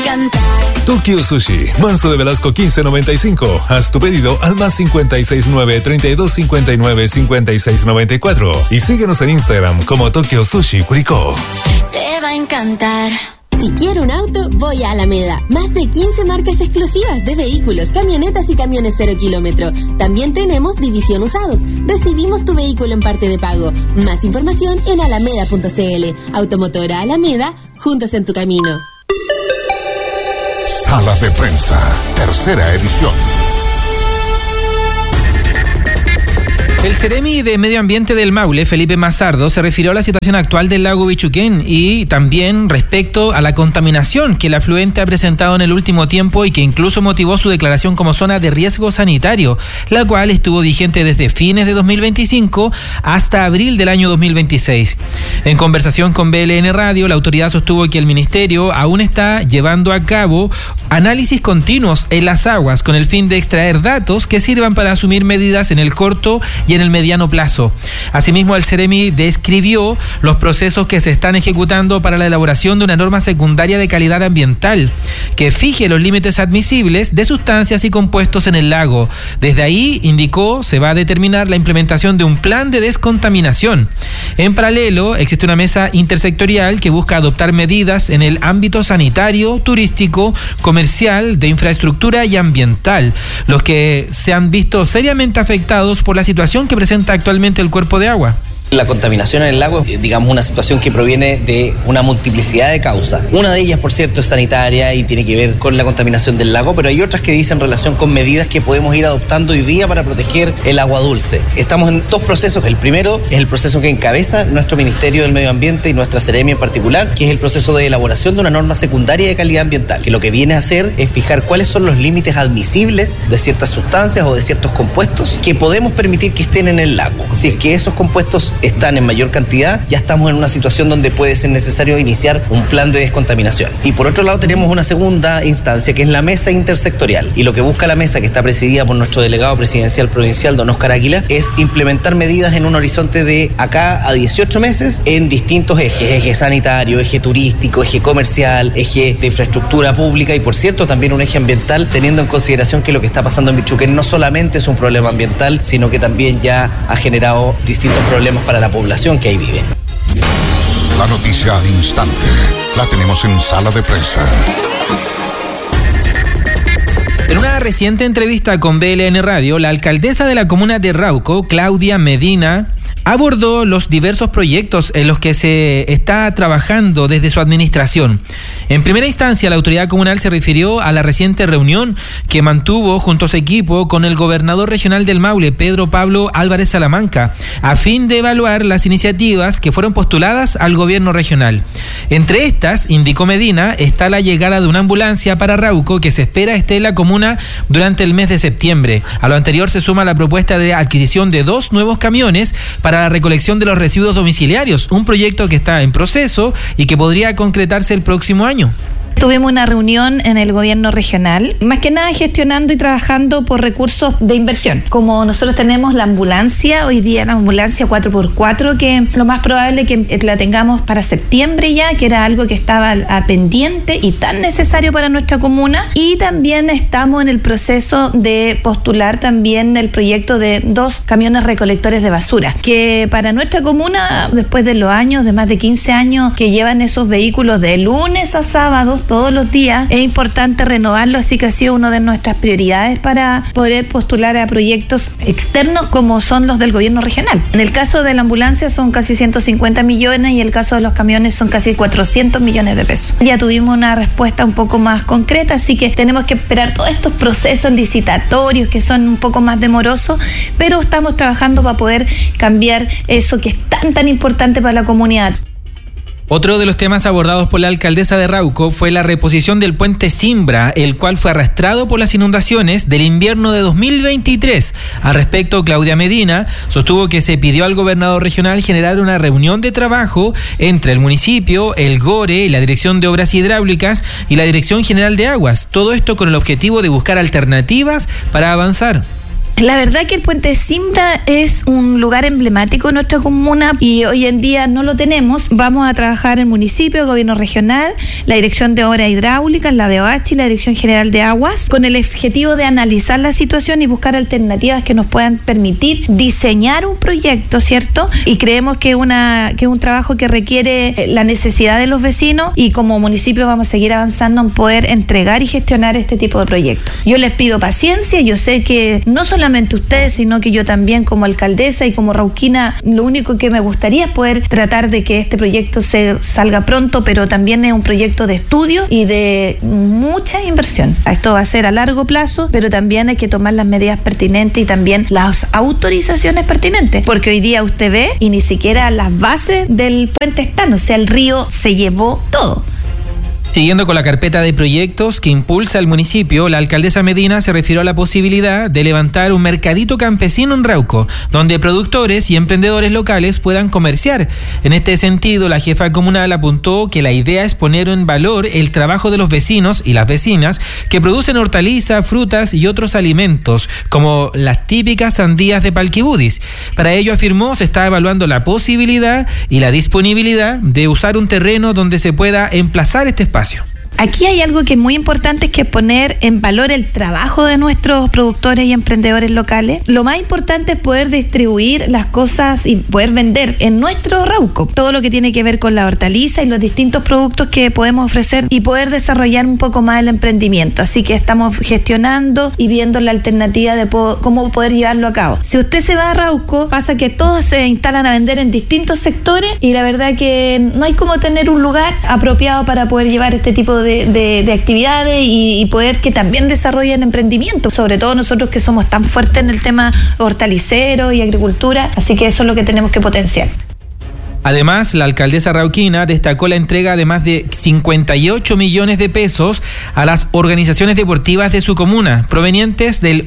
encantar. Tokyo Sushi, Manso de Velasco 1595. Haz tu pedido al +569 3259 5694 y síguenos en Instagram como Tokyo Sushi Curicó. Te va a encantar. Si quiero un auto, voy a Alameda. Más de 15 marcas exclusivas de vehículos, camionetas y camiones 0 kilómetro. También tenemos división usados. Recibimos tu vehículo en parte de pago. Más información en alameda.cl. Automotora Alameda, juntos en tu camino. Sala de Prensa, tercera edición. El Seremi de Medio Ambiente del Maule, Felipe Mazardo, se refirió a la situación actual del lago Bichuquén y también respecto a la contaminación que el afluente ha presentado en el último tiempo y que incluso motivó su declaración como zona de riesgo sanitario, la cual estuvo vigente desde fines de 2025 hasta abril del año 2026. En conversación con BLN Radio, la autoridad sostuvo que el ministerio aún está llevando a cabo análisis continuos en las aguas con el fin de extraer datos que sirvan para asumir medidas en el corto y en el mediano plazo. Asimismo, el Seremi describió los procesos que se están ejecutando para la elaboración de una norma secundaria de calidad ambiental que fije los límites admisibles de sustancias y compuestos en el lago. Desde ahí, indicó, se va a determinar la implementación de un plan de descontaminación. En paralelo, existe una mesa intersectorial que busca adoptar medidas en el ámbito sanitario, turístico, comercial, de infraestructura y ambiental, los que se han visto seriamente afectados por la situación que presenta actualmente el cuerpo de agua. La contaminación en el lago es, digamos, una situación que proviene de una multiplicidad de causas. Una de ellas, por cierto, es sanitaria y tiene que ver con la contaminación del lago, pero hay otras que dicen relación con medidas que podemos ir adoptando hoy día para proteger el agua dulce. Estamos en dos procesos. El primero es el proceso que encabeza nuestro Ministerio del Medio Ambiente y nuestra Seremi en particular, que es el proceso de elaboración de una norma secundaria de calidad ambiental, que lo que viene a hacer es fijar cuáles son los límites admisibles de ciertas sustancias o de ciertos compuestos que podemos permitir que estén en el lago. Si es que esos compuestos están en mayor cantidad, ya estamos en una situación donde puede ser necesario iniciar un plan de descontaminación. Y por otro lado tenemos una segunda instancia que es la mesa intersectorial, y lo que busca la mesa, que está presidida por nuestro delegado presidencial provincial, don Óscar Águila, es implementar medidas en un horizonte de acá a 18 meses en distintos ejes: eje sanitario, eje turístico, eje comercial, eje de infraestructura pública y, por cierto, también un eje ambiental, teniendo en consideración que lo que está pasando en Bichuquén no solamente es un problema ambiental, sino que también ya ha generado distintos problemas para la población que ahí vive. La noticia al instante la tenemos en Sala de Prensa. En una reciente entrevista con BLN Radio, la alcaldesa de la comuna de Rauco, Claudia Medina, abordó los diversos proyectos en los que se está trabajando desde su administración. En primera instancia, la autoridad comunal se refirió a la reciente reunión que mantuvo junto a su equipo con el gobernador regional del Maule, Pedro Pablo Álvarez Salamanca, a fin de evaluar las iniciativas que fueron postuladas al gobierno regional. Entre estas, indicó Medina, está la llegada de una ambulancia para Rauco que se espera esté en la comuna durante el mes de septiembre. A lo anterior se suma la propuesta de adquisición de 2 nuevos camiones para la recolección de los residuos domiciliarios, un proyecto que está en proceso y que podría concretarse el próximo año. Tuvimos una reunión en el gobierno regional, más que nada gestionando y trabajando por recursos de inversión. Como nosotros tenemos la ambulancia, hoy día la ambulancia 4x4, que lo más probable que la tengamos para septiembre ya, que era algo que estaba pendiente y tan necesario para nuestra comuna. Y también estamos en el proceso de postular también el proyecto de 2 camiones recolectores de basura, que para nuestra comuna, después de los años, de más de 15 años que llevan esos vehículos de lunes a sábados, todos los días, es importante renovarlo, así que ha sido una de nuestras prioridades para poder postular a proyectos externos como son los del gobierno regional. En el caso de la ambulancia son casi 150 millones y el caso de los camiones son casi 400 millones de pesos. Ya tuvimos una respuesta un poco más concreta, así que tenemos que esperar todos estos procesos licitatorios que son un poco más demorosos, pero estamos trabajando para poder cambiar eso que es tan importante para la comunidad. Otro de los temas abordados por la alcaldesa de Rauco fue la reposición del puente Simbra, el cual fue arrastrado por las inundaciones del invierno de 2023. Al respecto, Claudia Medina sostuvo que se pidió al gobernador regional generar una reunión de trabajo entre el municipio, el GORE, la Dirección de Obras Hidráulicas y la Dirección General de Aguas. Todo esto con el objetivo de buscar alternativas para avanzar. La verdad que el Puente de Simbra es un lugar emblemático en nuestra comuna y hoy en día no lo tenemos. Vamos a trabajar el municipio, el gobierno regional, la Dirección de Obras Hidráulicas, la DOH y la Dirección General de Aguas, con el objetivo de analizar la situación y buscar alternativas que nos puedan permitir diseñar un proyecto, ¿cierto? Y creemos que es un trabajo que requiere la necesidad de los vecinos y como municipio vamos a seguir avanzando en poder entregar y gestionar este tipo de proyectos. Yo les pido paciencia, yo sé que no solamente ustedes, sino que yo también como alcaldesa y como rauquina, lo único que me gustaría es poder tratar de que este proyecto salga pronto, pero también es un proyecto de estudio y de mucha inversión. Esto va a ser a largo plazo, pero también hay que tomar las medidas pertinentes y también las autorizaciones pertinentes, porque hoy día usted ve y ni siquiera las bases del puente están, o sea, el río se llevó todo. Siguiendo con la carpeta de proyectos que impulsa el municipio, la alcaldesa Medina se refirió a la posibilidad de levantar un mercadito campesino en Rauco, donde productores y emprendedores locales puedan comerciar. En este sentido, la jefa comunal apuntó que la idea es poner en valor el trabajo de los vecinos y las vecinas que producen hortalizas, frutas y otros alimentos, como las típicas sandías de Palquibudis. Para ello, afirmó, se está evaluando la posibilidad y la disponibilidad de usar un terreno donde se pueda emplazar este espacio. Aquí hay algo que es muy importante, es que poner en valor el trabajo de nuestros productores y emprendedores locales. Lo más importante es poder distribuir las cosas y poder vender en nuestro Rauco todo lo que tiene que ver con la hortaliza y los distintos productos que podemos ofrecer y poder desarrollar un poco más el emprendimiento. Así que estamos gestionando y viendo la alternativa de cómo poder llevarlo a cabo. Si usted se va a Rauco, pasa que todos se instalan a vender en distintos sectores y la verdad que no hay como tener un lugar apropiado para poder llevar este tipo de actividades y poder que también desarrollen emprendimiento, sobre todo nosotros que somos tan fuertes en el tema hortalicero y agricultura, así que eso es lo que tenemos que potenciar. Además, la alcaldesa rauquina destacó la entrega de más de 58 millones de pesos a las organizaciones deportivas de su comuna, provenientes del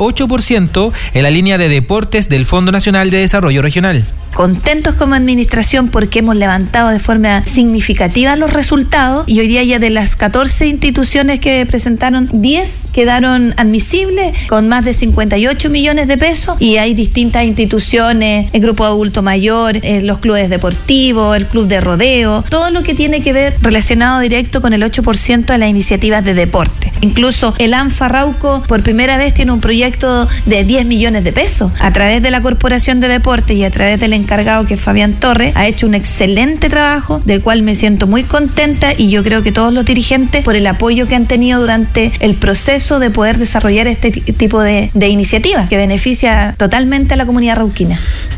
8% en la línea de deportes del Fondo Nacional de Desarrollo Regional. Contentos como administración porque hemos levantado de forma significativa los resultados y hoy día ya de las 14 instituciones que presentaron, 10 quedaron admisibles con más de 58 millones de pesos y hay distintas instituciones, el grupo adulto mayor, los clubes deportivos, el club de rodeo, todo lo que tiene que ver relacionado directo con el 8% de las iniciativas de deporte. Incluso el ANFA Rauco por primera vez tiene un proyecto de 10 millones de pesos a través de la Corporación de Deportes y a través del encargado que es Fabián Torres, ha hecho un excelente trabajo del cual me siento muy contenta y yo creo que todos los dirigentes por el apoyo que han tenido durante el proceso de poder desarrollar este tipo de iniciativas que beneficia totalmente a la comunidad rauquina.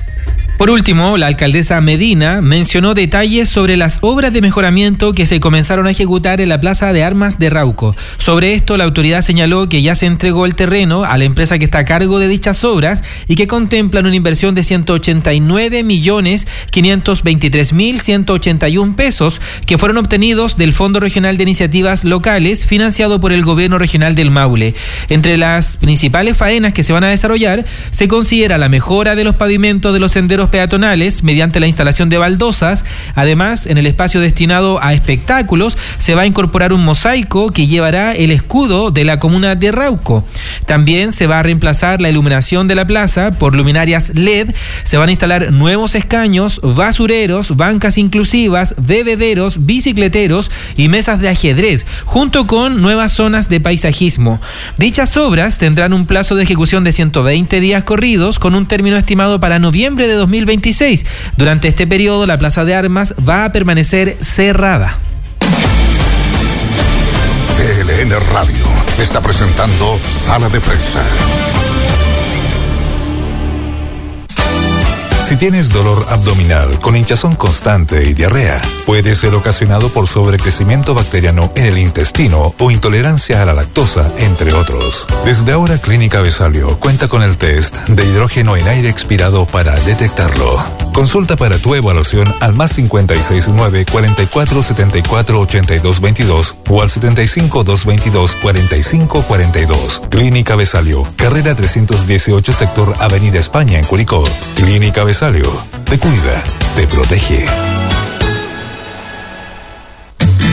Por último, la alcaldesa Medina mencionó detalles sobre las obras de mejoramiento que se comenzaron a ejecutar en la Plaza de Armas de Rauco. Sobre esto, la autoridad señaló que ya se entregó el terreno a la empresa que está a cargo de dichas obras y que contemplan una inversión de 189.523.181 pesos que fueron obtenidos del Fondo Regional de Iniciativas Locales financiado por el Gobierno Regional del Maule. Entre las principales faenas que se van a desarrollar se considera la mejora de los pavimentos de los senderos peatonales mediante la instalación de baldosas. Además, en el espacio destinado a espectáculos se va a incorporar un mosaico que llevará el escudo de la comuna de Rauco. También se va a reemplazar la iluminación de la plaza por luminarias LED, se van a instalar nuevos escaños, basureros, bancas inclusivas, bebederos, bicicleteros y mesas de ajedrez, junto con nuevas zonas de paisajismo. Dichas obras tendrán un plazo de ejecución de 120 días corridos con un término estimado para noviembre de 2026. Durante este periodo, la Plaza de Armas va a permanecer cerrada. TLN Radio está presentando Sala de Prensa. Si tienes dolor abdominal con hinchazón constante y diarrea, puede ser ocasionado por sobrecrecimiento bacteriano en el intestino o intolerancia a la lactosa, entre otros. Desde ahora, Clínica Besalio cuenta con el test de hidrógeno en aire expirado para detectarlo. Consulta para tu evaluación al +56 9 44 74 82 22 o al 75 222 45 42. Clínica Besalio, carrera 318, sector Avenida España, en Curicó. Clínica Besalio, te cuida, te protege.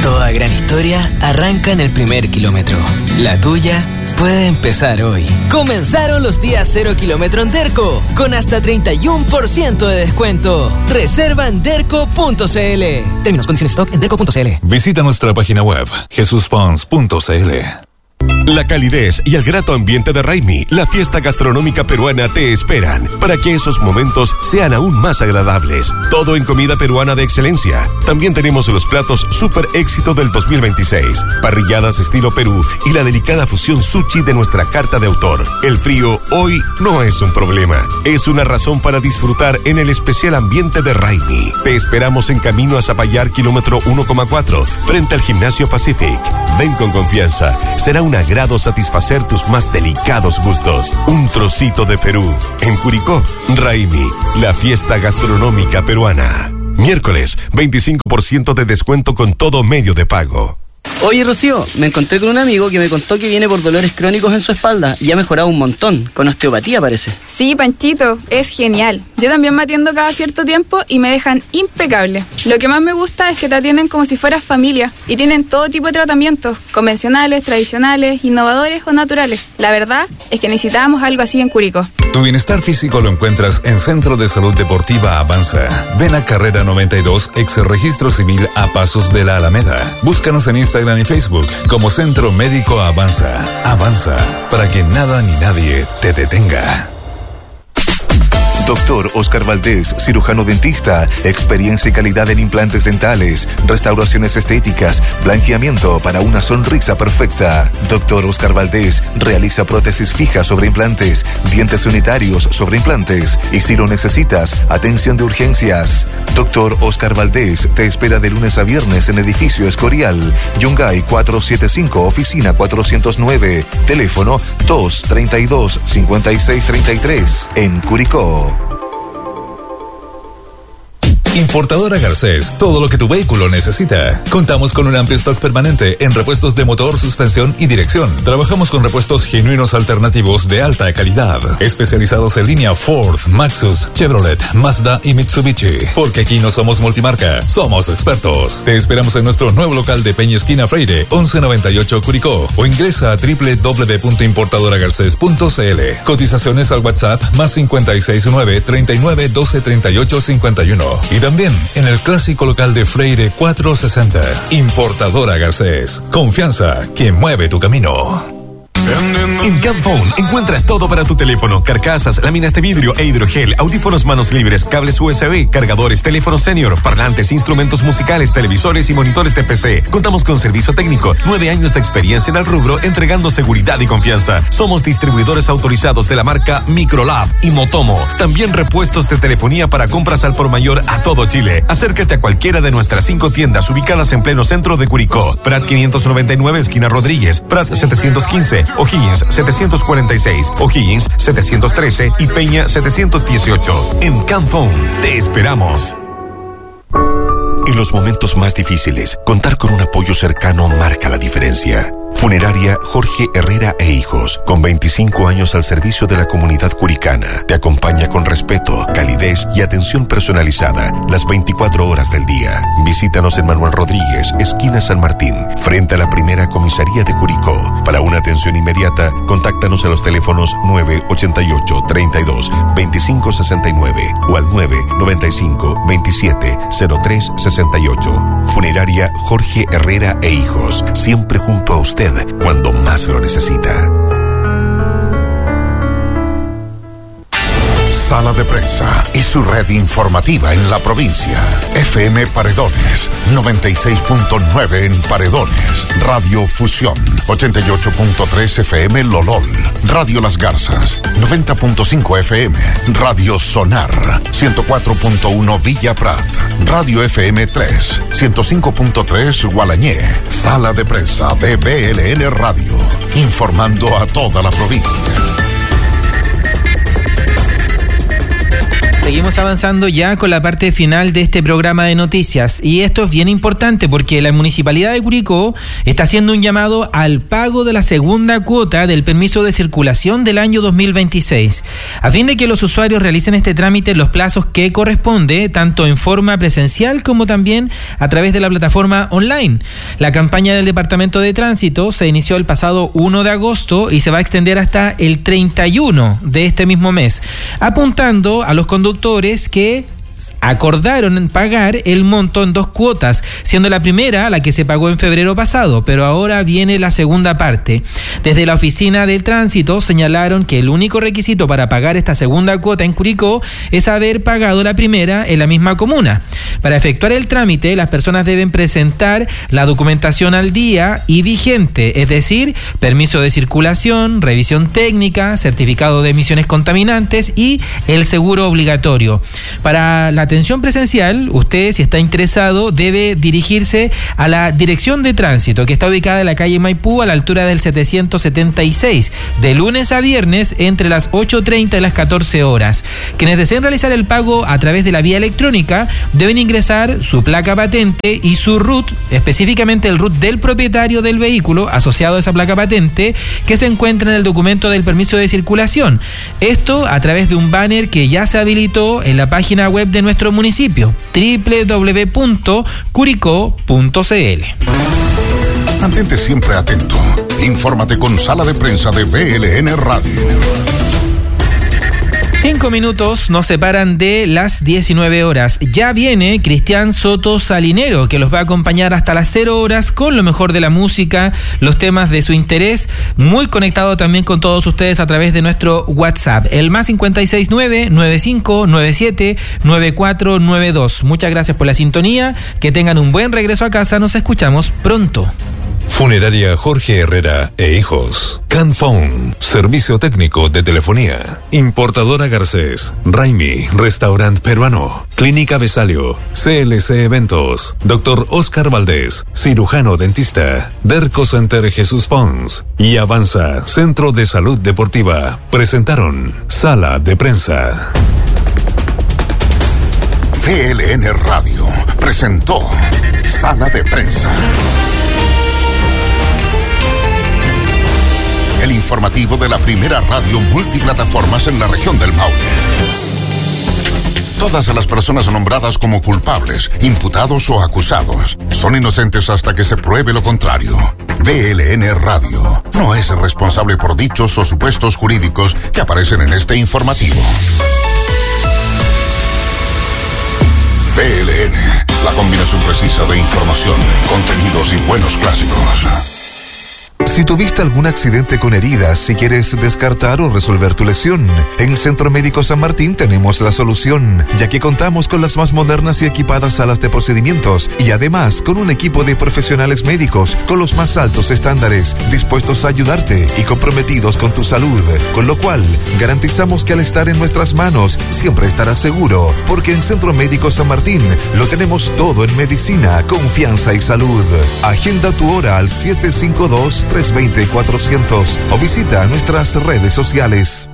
Toda gran historia arranca en el primer kilómetro. La tuya puede empezar hoy. Comenzaron los días 0 kilómetro en Derco, con hasta 31% de descuento. Reserva en derco.cl. Términos, condiciones, stock en derco.cl. Visita nuestra página web, jesuspons.cl. La calidez y el grato ambiente de Raimi, la fiesta gastronómica peruana, te esperan para que esos momentos sean aún más agradables. Todo en comida peruana de excelencia. También tenemos los platos super éxito del 2026, parrilladas estilo Perú y la delicada fusión sushi de nuestra carta de autor. El frío hoy no es un problema, es una razón para disfrutar en el especial ambiente de Raimi. Te esperamos en camino a Zapallar, kilómetro 1,4, frente al Gimnasio Pacific. Ven con confianza, será un agrado satisfacer tus más delicados gustos. Un trocito de Perú. En Curicó, Raimi, la fiesta gastronómica peruana. Miércoles, 25% de descuento con todo medio de pago. Oye, Rocío, me encontré con un amigo que me contó que viene por dolores crónicos en su espalda y ha mejorado un montón, con osteopatía parece. Sí, Panchito, es genial. Yo también me atiendo cada cierto tiempo y me dejan impecable. Lo que más me gusta es que te atienden como si fueras familia y tienen todo tipo de tratamientos, convencionales, tradicionales, innovadores o naturales. La verdad es que necesitábamos algo así en Curicó. Tu bienestar físico lo encuentras en Centro de Salud Deportiva Avanza. Ven a Carrera 92, ex Registro Civil, a pasos de la Alameda. Búscanos en Instagram y Facebook como Centro Médico Avanza. Avanza, para que nada ni nadie te detenga. Doctor Oscar Valdés, cirujano dentista, experiencia y calidad en implantes dentales, restauraciones estéticas, blanqueamiento para una sonrisa perfecta. Doctor Oscar Valdés realiza prótesis fijas sobre implantes, dientes unitarios sobre implantes y si lo necesitas, atención de urgencias. Doctor Oscar Valdés te espera de lunes a viernes en Edificio Escorial, Yungay 475, oficina 409, teléfono 232-5633, en Curicó. Importadora Garcés, todo lo que tu vehículo necesita. Contamos con un amplio stock permanente en repuestos de motor, suspensión y dirección. Trabajamos con repuestos genuinos alternativos de alta calidad, especializados en línea Ford, Maxus, Chevrolet, Mazda y Mitsubishi. Porque aquí no somos multimarca, somos expertos. Te esperamos en nuestro nuevo local de Peña Esquina Freire, 1198 Curicó, o ingresa a www.importadoragarces.cl. Cotizaciones al WhatsApp más 569 39 12 38 51. Y también en el clásico local de Freire 460. Importadora Garcés. Confianza que mueve tu camino. En Camphone encuentras todo para tu teléfono: carcasas, láminas de vidrio e hidrogel, audífonos manos libres, cables USB, cargadores, teléfonos senior, parlantes, instrumentos musicales, televisores y monitores de PC. Contamos con servicio técnico, 9 años de experiencia en el rubro, entregando seguridad y confianza. Somos distribuidores autorizados de la marca Microlab y Motomo. También repuestos de telefonía para compras al por mayor a todo Chile. Acércate a cualquiera de nuestras 5 tiendas ubicadas en pleno centro de Curicó: Prat 599, esquina Rodríguez; Prat 715, O'Higgins 746, O'Higgins 713 y Peña 718. En Camphone te esperamos. En los momentos más difíciles, contar con un apoyo cercano marca la diferencia. Funeraria Jorge Herrera e Hijos, con 25 años al servicio de la comunidad curicana, te acompaña con respeto, calidez y atención personalizada las 24 horas del día. Visítanos en Manuel Rodríguez, esquina San Martín, frente a la primera comisaría de Curicó. Para una atención inmediata, contáctanos a los teléfonos 988 32 25 69 o al 995 27 03 68. Funeraria Jorge Herrera e Hijos, siempre junto a usted cuando más lo necesita. Sala de Prensa y su red informativa en la provincia. FM Paredones, 96.9 en Paredones. Radio Fusión, 88.3 FM Lolol. Radio Las Garzas, 90.5 FM. Radio Sonar, 104.1 Villa Prat. Radio FM 3, 105.3 Gualañé. Sala de Prensa de BLN Radio, informando a toda la provincia. Seguimos avanzando ya con la parte final de este programa de noticias y esto es bien importante porque la Municipalidad de Curicó está haciendo un llamado al pago de la segunda cuota del permiso de circulación del año 2026 a fin de que los usuarios realicen este trámite en los plazos que corresponde, tanto en forma presencial como también a través de la plataforma online. La campaña del Departamento de Tránsito se inició el pasado 1 de agosto y se va a extender hasta el 31 de este mismo mes, apuntando a los conductores que acordaron pagar el monto en 2 cuotas, siendo la primera la que se pagó en febrero pasado, pero ahora viene la segunda parte. Desde la oficina del tránsito señalaron que el único requisito para pagar esta segunda cuota en Curicó es haber pagado la primera en la misma comuna. Para efectuar el trámite, las personas deben presentar la documentación al día y vigente, es decir, permiso de circulación, revisión técnica, certificado de emisiones contaminantes y el seguro obligatorio. Para la atención presencial, usted, si está interesado, debe dirigirse a la Dirección de Tránsito, que está ubicada en la calle Maipú, a la altura del 776, de lunes a viernes, entre las 8:30 y las 14 horas. Quienes deseen realizar el pago a través de la vía electrónica, deben ingresar su placa patente y su RUT, específicamente el RUT del propietario del vehículo asociado a esa placa patente, que se encuentra en el documento del permiso de circulación. Esto a través de un banner que ya se habilitó en la página web de nuestro municipio, www.curicó.cl. Mantente siempre atento. Infórmate con Sala de Prensa de VLN Radio. 5 minutos nos separan de las 19 horas. Ya viene Cristian Soto Salinero, que los va a acompañar hasta las 0 horas con lo mejor de la música, los temas de su interés, muy conectado también con todos ustedes a través de nuestro WhatsApp, el más 569-9597-9492. Muchas gracias por la sintonía, que tengan un buen regreso a casa, nos escuchamos pronto. Funeraria Jorge Herrera e Hijos. Canphone, servicio técnico de telefonía. Importadora Garcés. Raimi, restaurante peruano. Clínica Besalio. CLC Eventos. Dr. Oscar Valdés, cirujano dentista. Derco Center Jesús Pons. Y Avanza, Centro de Salud Deportiva. Presentaron Sala de Prensa. VLN Radio presentó Sala de Prensa. El informativo de la primera radio multiplataformas en la región del Maule. Todas las personas nombradas como culpables, imputados o acusados son inocentes hasta que se pruebe lo contrario. VLN Radio no es responsable por dichos o supuestos jurídicos que aparecen en este informativo. VLN, la combinación precisa de información, contenidos y buenos clásicos. Si tuviste algún accidente con heridas, si quieres descartar o resolver tu lesión, en Centro Médico San Martín tenemos la solución, ya que contamos con las más modernas y equipadas salas de procedimientos y además con un equipo de profesionales médicos con los más altos estándares, dispuestos a ayudarte y comprometidos con tu salud, con lo cual garantizamos que al estar en nuestras manos siempre estarás seguro, porque en Centro Médico San Martín lo tenemos todo en medicina, confianza y salud. Agenda tu hora al 752-320-400 o visita nuestras redes sociales.